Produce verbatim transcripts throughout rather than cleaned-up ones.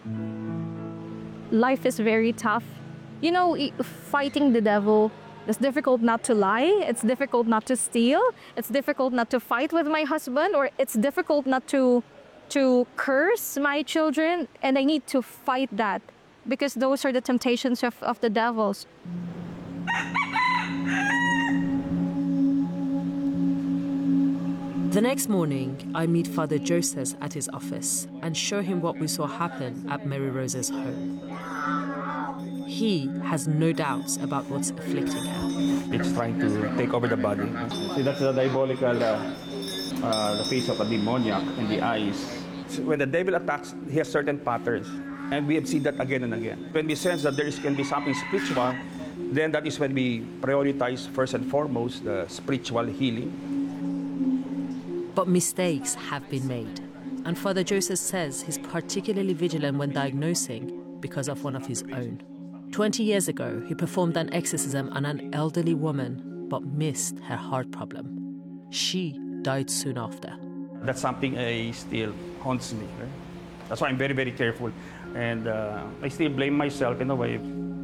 Life is very tough. You know, fighting the devil, it's difficult not to lie, it's difficult not to steal, it's difficult not to fight with my husband, or it's difficult not to to curse my children, and I need to fight that because those are the temptations of, of the devils. The next morning, I meet Father Joseph at his office and show him what we saw happen at Mary Rose's home. He has no doubts about what's afflicting her. It's trying to take over the body. See, that's the diabolical, uh, uh, the face of a demoniac in the eyes. When the devil attacks, he has certain patterns. And we have seen that again and again. When we sense that there is, can be something spiritual, then that is when we prioritize first and foremost the spiritual healing. But mistakes have been made. And Father Joseph says he's particularly vigilant when diagnosing because of one of his own. Twenty years ago, he performed an exorcism on an elderly woman, but missed her heart problem. She died soon after. That's something I still haunts me. Right? That's why I'm very, very careful. And uh, I still blame myself in a way.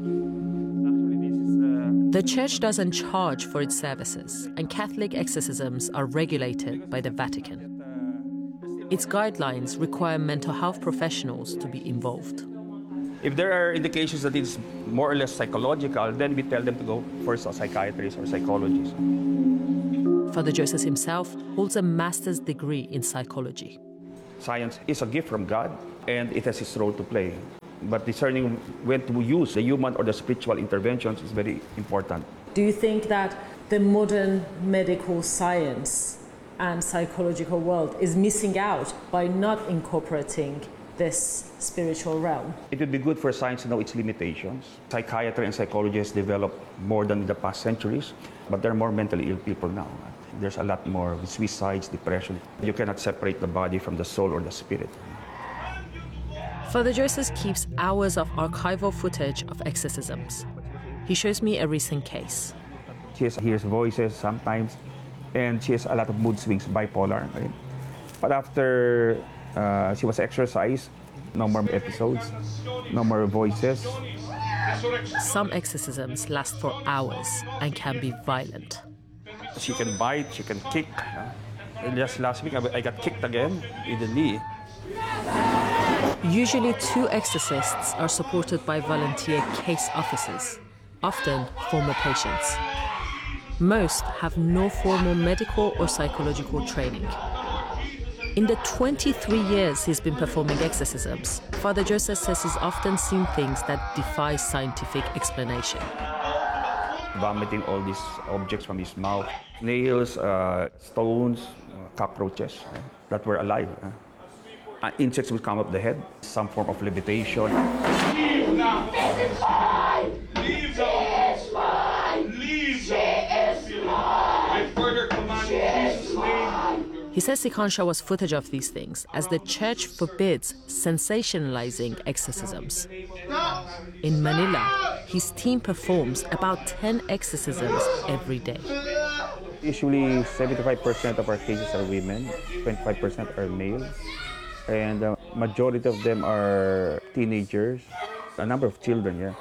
The church doesn't charge for its services, and Catholic exorcisms are regulated by the Vatican. Its guidelines require mental health professionals to be involved. If there are indications that it's more or less psychological, then we tell them to go for a psychiatrist or psychologist. Father Joseph himself holds a master's degree in psychology. Science is a gift from God, and it has its role to play. But discerning when to use the human or the spiritual interventions is very important. Do you think that the modern medical science and psychological world is missing out by not incorporating this spiritual realm? It would be good for science to know its limitations. Psychiatry and psychology has developed more than in the past centuries, but there are more mentally ill people now. There's a lot more suicides, depression. You cannot separate the body from the soul or the spirit. Father Joseph keeps hours of archival footage of exorcisms. He shows me a recent case. She hears voices sometimes, and she has a lot of mood swings, bipolar. Right? But after uh, she was exorcised, no more episodes, no more voices. Some exorcisms last for hours and can be violent. She can bite, she can kick. And just last week, I got kicked again in the knee. Usually two exorcists are supported by volunteer case officers, often former patients. Most have no formal medical or psychological training. In the twenty-three years he's been performing exorcisms, Father Joseph says he's often seen things that defy scientific explanation. Vomiting all these objects from his mouth, nails, uh, stones, uh, cockroaches uh, that were alive. Uh. Uh, insects will come up the head, some form of levitation. Leave now! Leave now! Leave now! I further command in Jesus' name. He says he can't show us footage of these things, as the church forbids sensationalizing exorcisms. In Manila, his team performs about ten exorcisms every day. Usually seventy-five percent of our cases are women, twenty-five percent are males. And the majority of them are teenagers, a number of children, yeah.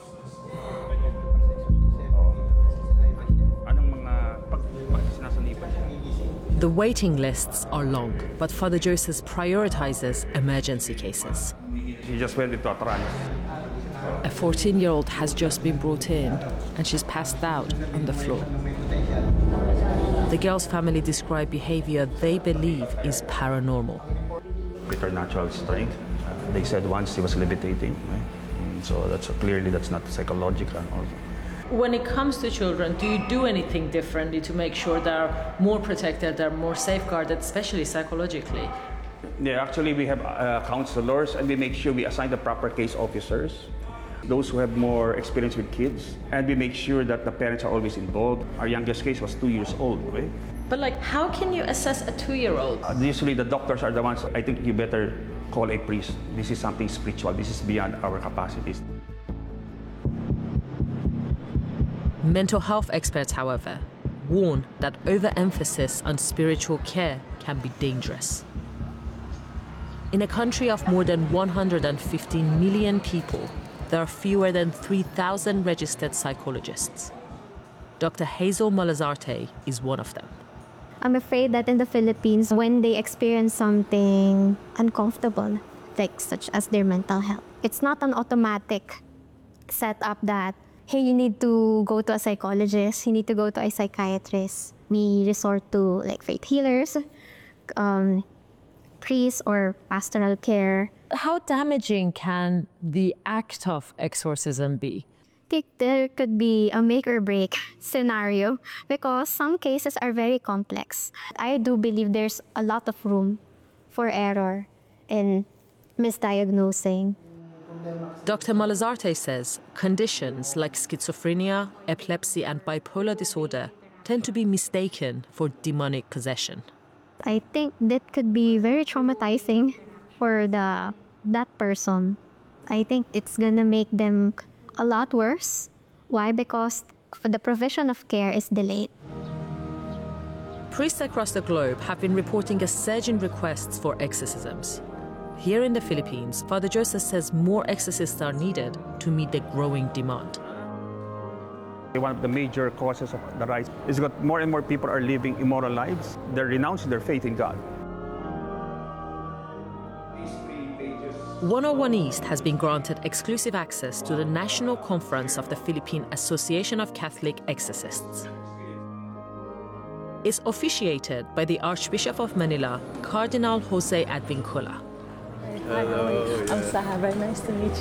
The waiting lists are long, but Father Joseph prioritizes emergency cases. He just went into a trance. A fourteen-year-old has just been brought in, and she's passed out on the floor. The girl's family describe behavior they believe is paranormal. Preternatural strength. Uh, they said once he was levitating, right? So that's uh, clearly that's not psychological. Also. When it comes to children, do you do anything differently to make sure they're more protected, they're more safeguarded, especially psychologically? Yeah, actually we have uh, counselors, and we make sure we assign the proper case officers, those who have more experience with kids, and we make sure that the parents are always involved. Our youngest case was two years old, right? But like, how can you assess a two-year-old? Uh, usually the doctors are the ones, I think you better call a priest. This is something spiritual. This is beyond our capacities. Mental health experts, however, warn that overemphasis on spiritual care can be dangerous. In a country of more than one hundred fifteen million people, there are fewer than three thousand registered psychologists. Doctor Hazel Malazarte is one of them. I'm afraid that in the Philippines, when they experience something uncomfortable, like such as their mental health, it's not an automatic setup that, hey, you need to go to a psychologist, you need to go to a psychiatrist. We resort to like faith healers, um, priests, or pastoral care. How damaging can the act of exorcism be? I think there could be a make or break scenario because some cases are very complex. I do believe there's a lot of room for error in misdiagnosing. Doctor Malazarte says conditions like schizophrenia, epilepsy, and bipolar disorder tend to be mistaken for demonic possession. I think that could be very traumatizing for the that person. I think it's gonna make them a lot worse. Why? Because the provision of care is delayed. Priests across the globe have been reporting a surge in requests for exorcisms. Here in the Philippines, Father Joseph says more exorcists are needed to meet the growing demand. One of the major causes of the rise is that more and more people are living immoral lives. They're renouncing their faith in God. one oh one East has been granted exclusive access to the National Conference of the Philippine Association of Catholic Exorcists. It's officiated by the Archbishop of Manila, Cardinal Jose Advincula. Hello. I'm Saha. Very nice to meet